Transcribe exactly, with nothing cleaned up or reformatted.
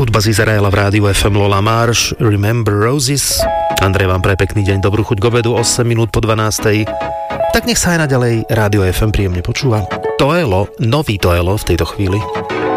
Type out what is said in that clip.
hudba z Izraela v rádiu ef em Lola Marsh, Remember Roses. Andrej vám pre pekný deň, dobrú chuť k obedu, osem minút po dvanástej. Tak nech sa aj naďalej rádio ef em príjemne počúva. Toelo, nový Toelo v tejto chvíli.